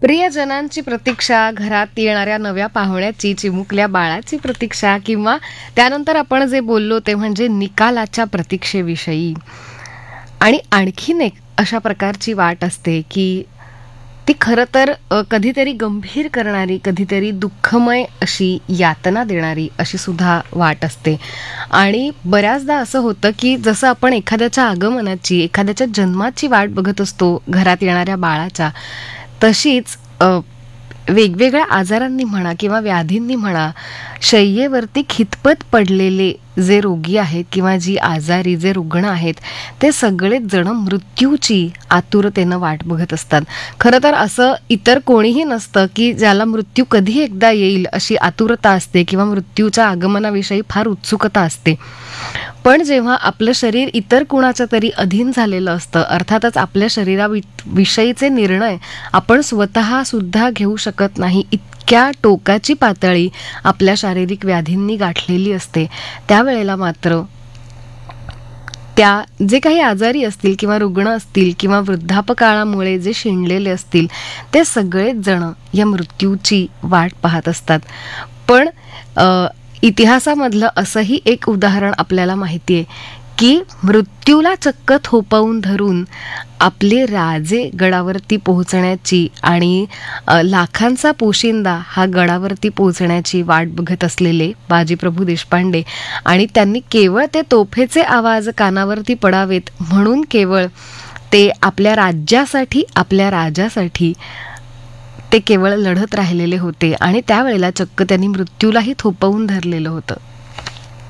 प्रियजनांची प्रतीक्षा, घरात येणाऱ्या नव्या पाहुण्याची, चिमुकल्या बाळाची प्रतीक्षा किंवा त्यानंतर आपण जे बोललो ते म्हणजे निकालाच्या प्रतीक्षेविषयी. आणि आणखीन एक अशा प्रकारची वाट असते की ती खरं तर कधीतरी गंभीर करणारी, कधीतरी दुःखमय अशी यातना देणारी अशी सुद्धा वाट असते. आणि बऱ्याचदा असं होतं की जसं आपण एखाद्याच्या आगमनाची, एखाद्याच्या जन्माची वाट बघत असतो घरात येणाऱ्या बाळाच्या, तशीच वेगवेगळ्या आजारांनी म्हणा किंवा व्याधींनी म्हणा शय्येवरती खितपत पडलेले जे रोगी आहेत किंवा जी आजारी जे रुग्ण आहेत ते सगळेच जण मृत्यूची आतुरतेनं वाट बघत असतात. खरं तर असं इतर कोणीही नसतं की ज्याला मृत्यू कधी एकदा येईल अशी आतुरता असते किंवा मृत्यूच्या आगमनाविषयी फार उत्सुकता असते. पण जेव्हा आपलं शरीर इतर कुणाच्या तरी अधीन झालेलं असतं, अर्थातच आपल्या शरीराविषयीचे निर्णय आपण स्वतः सुद्धा घेऊ शकत नाही, इतक्या टोकाची पातळी आपल्या शारीरिक व्याधींनी गाठलेली असते, त्यावेळेला मात्र त्या जे काही आजारी असतील किंवा रुग्ण असतील किंवा वृद्धापकाळामुळे जे शिणलेले असतील ते सगळेच जण या मृत्यूची वाट पाहत असतात. पण इतिहासामधलं असंही एक उदाहरण आपल्याला माहिती आहे की मृत्यूला चक्क थोपवून धरून आपले राजे गडावरती पोहोचण्याची आणि लाखांचा पोशिंदा हा गडावरती पोहोचण्याची वाट बघत असलेले बाजीप्रभू देशपांडे, आणि त्यांनी केवळ ते तोफेचे आवाज कानावरती पडावेत म्हणून केवळ ते आपल्या राज्यासाठी, आपल्या राजासाठी ते केवळ लढत राहिलेले होते. आणि त्यावेळेला चक्क त्यांनी मृत्यूलाही थोपवून धरलेलं होतं.